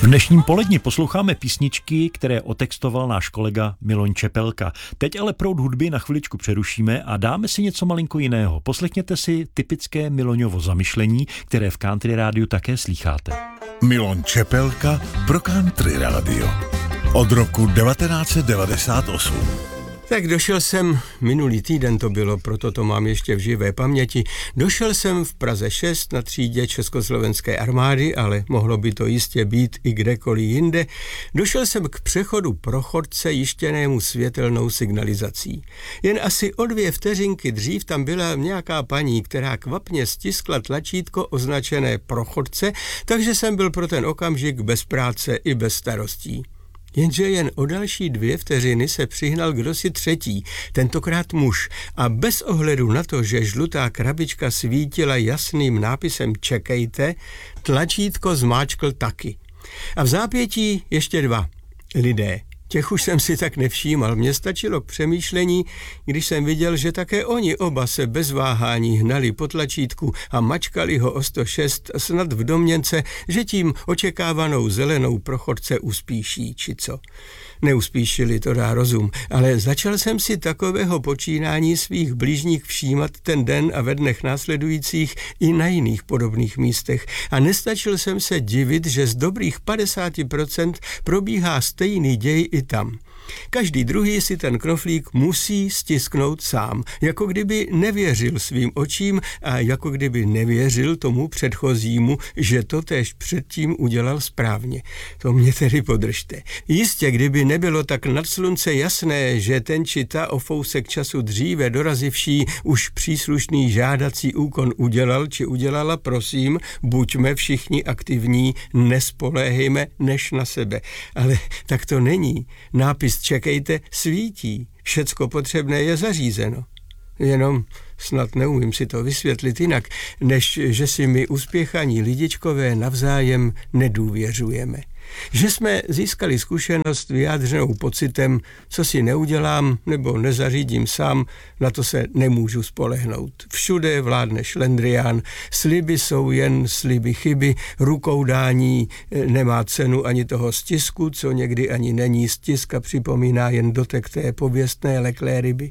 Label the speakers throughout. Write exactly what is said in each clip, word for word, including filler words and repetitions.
Speaker 1: dnešním poledni posloucháme písničky, které otextoval náš kolega Miloň Čepelka. Teď ale proud hudby na chviličku přerušíme a dáme si něco malinko jiného. Poslechněte si typické Miloňovo zamyšlení, které v Country Rádiu také slýcháte.
Speaker 2: Miloň Čepelka pro Country Rádio. Od roku devatenáct set devadesát osm.
Speaker 3: Tak došel jsem, minulý týden to bylo, proto to mám ještě v živé paměti, došel jsem v Praze šest na třídě Československé armády, ale mohlo by to jistě být i kdekoliv jinde, došel jsem k přechodu pro chodce jištěnému světelnou signalizací. Jen asi o dvě vteřinky dřív tam byla nějaká paní, která kvapně stiskla tlačítko označené pro chodce, takže jsem byl pro ten okamžik bez práce i bez starostí. Jenže jen o další dvě vteřiny se přihnal kdosi třetí, tentokrát muž, a bez ohledu na to, že žlutá krabička svítila jasným nápisem čekejte, tlačítko zmáčkl taky. A v zápětí ještě dva lidé. Těch už jsem si tak nevšímal, mně stačilo k přemýšlení, když jsem viděl, že také oni oba se bez váhání hnali po tlačítku a mačkali ho o sto šest snad v domněnce, že tím očekávanou zelenou pro chodce uspíší, či co. Neuspíšili, to dá rozum, ale začal jsem si takového počínání svých blížních všímat ten den a ve dnech následujících i na jiných podobných místech a nestačil jsem se divit, že z dobrých padesát procent probíhá stejný děj i tam. Každý druhý si ten knoflík musí stisknout sám, jako kdyby nevěřil svým očím a jako kdyby nevěřil tomu předchozímu, že to též předtím udělal správně. To mě tedy podržte. Jistě, kdyby nebylo tak nad slunce jasné, že ten či ta o fousek času dříve dorazivší už příslušný žádací úkon udělal či udělala, prosím, buďme všichni aktivní, nespoléhejme než na sebe. Ale tak to není. Nápis čekejte svítí, všecko potřebné je zařízeno. Jenom snad neumím si to vysvětlit jinak, než že si my uspěchaní lidičkové navzájem nedůvěřujeme. Že jsme získali zkušenost vyjádřenou pocitem, co si neudělám nebo nezařídím sám, na to se nemůžu spolehnout. Všude vládne šlendrián, sliby jsou jen sliby chyby, rukou dání nemá cenu ani toho stisku, co někdy ani není stisk a připomíná jen dotek té pověstné leklé ryby.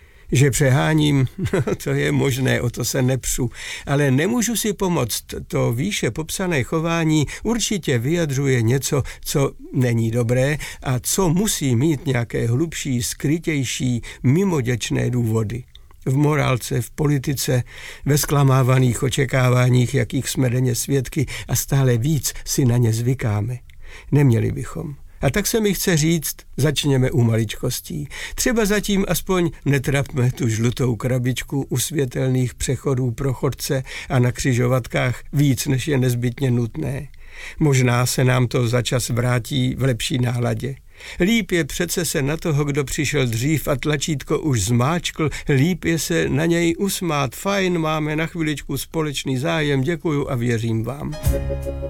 Speaker 3: Že přeháním, to je možné, o to se nepřu, ale nemůžu si pomoct, to výše popsané chování určitě vyjadřuje něco, co není dobré a co musí mít nějaké hlubší, skrytější, mimoděčné důvody. V morálce, v politice, ve zklamávaných očekáváních, jakých jsme denně svědky a stále víc si na ně zvykáme. Neměli bychom. A tak se mi chce říct, začněme u maličkostí. Třeba zatím aspoň netrapme tu žlutou krabičku u světelných přechodů pro chodce a na křižovatkách víc, než je nezbytně nutné. Možná se nám to začas vrátí v lepší náladě. Líp je přece se na toho, kdo přišel dřív a tlačítko už zmáčkl, líp je se na něj usmát. Fajn, máme na chviličku společný zájem, děkuju a věřím vám.